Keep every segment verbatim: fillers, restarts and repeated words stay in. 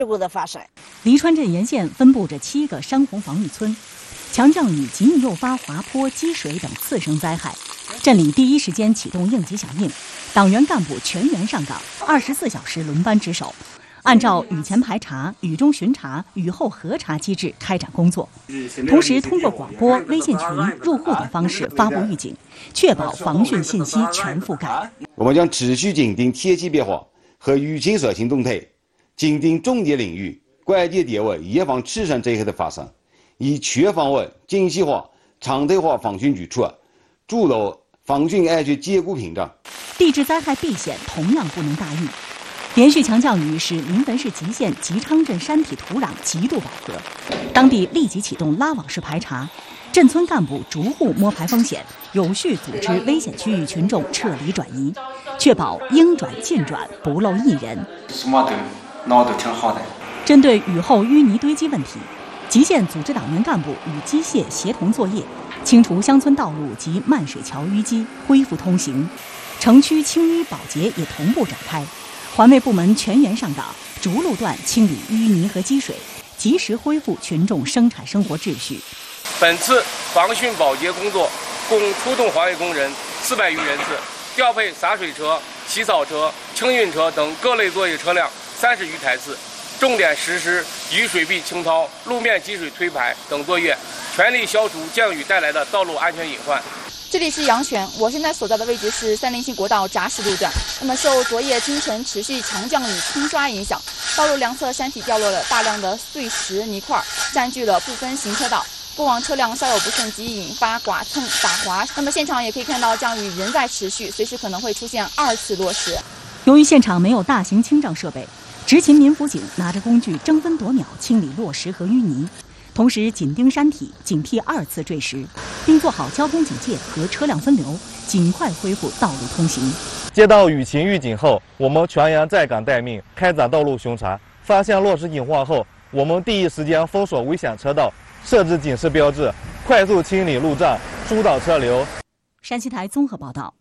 事故的发生。 黎川镇沿线分布着七个山洪防御村，强降雨极易诱发滑坡、积水等次生灾害。镇里第一时间启动应急响应，党员干部全员上岗，二十四小时轮班值守，按照雨前排查、雨中巡查、雨后核查机制开展工作。同时，通过广播、微信群、入户等方式发布预警，确保防汛信息全覆盖。 我们将持续紧盯天气变化和雨情热情动态，紧盯重点领域、关键点位，严防次生灾害的发生，以全方位、精细化、常态化防汛举措，筑牢防汛安全坚固屏障。 地质灾害避险同样不能大意。连续强降雨使临汾市吉县吉昌镇山体土壤极度饱和，当地立即启动拉网式排查，镇村干部逐户摸排风险，有序组织危险区域群众撤离转移，确保应转尽转，不漏一人。 什么都闹得挺好的。 针对雨后淤泥堆积问题，吉县组织党员干部与机械协同作业，清除乡村道路及漫水桥淤积，恢复通行。城区清淤保洁也同步展开。环卫部门全员上岗，逐路段清理淤泥和积水，及时恢复群众生产生活秩序。 本次防汛保洁工作共出动环卫工人四百余人次，调配洒水车、起草车、清运车等各类作业车辆三十余台次，重点实施雨水壁清掏、路面积水推排等作业，全力消除降雨带来的道路安全隐患。 这里是阳泉，我现在所在的位置是三林新国道闸石路段。那么，受昨夜清晨持续强降雨冲刷影响，道路两侧山体掉落了大量的碎石泥块，占据了部分行车道，过往车辆稍有不慎即引发剐蹭打滑。那么，现场也可以看到降雨仍在持续，随时可能会出现二次落石。 由于现场没有大型清障设备，执勤民辅警拿着工具争分夺秒清理落石和淤泥。同时紧盯山体，警惕二次坠石，并做好交通警戒和车辆分流，尽快恢复道路通行。 接到雨情预警后，我们全员在岗待命，开展道路巡查。发现落石隐患后，我们第一时间封锁危险车道，设置警示标志，快速清理路障，疏导车流。 山西台综合报道。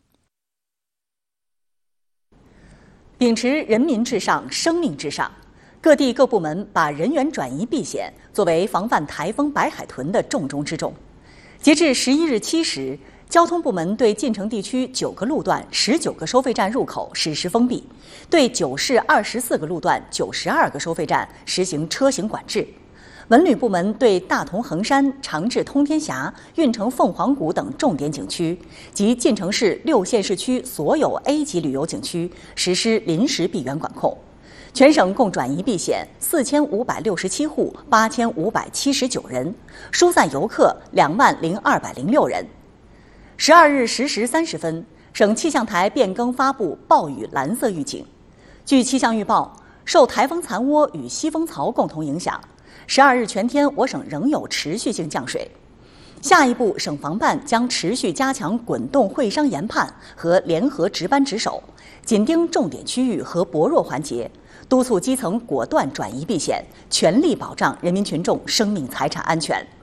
秉持人民至上、生命至上。各地各部门把人员转移避险作为防范台风白海豚的重中之重。截至十一日七时，交通部门对晋城地区九个路段、十九个收费站入口实施封闭，对九市二十四个路段、九十二个收费站实行车行管制。文旅部门对大同衡山、长治通天峡、运城凤凰谷等重点景区及晋城市六县市区所有 A 级旅游景区实施临时闭园管控。全省共转移避险四千五百六十七户八千五百七十九人，疏散游客两万零二百零六人。十二日十时三十分，省气象台变更发布暴雨蓝色预警。据气象预报，受台风残涡与西风槽共同影响，十二日全天我省仍有持续性降水。下一步，省防办将持续加强滚动会商研判和联合值班值守，紧盯重点区域和薄弱环节，督促基层果断转移避险，全力保障人民群众生命财产安全。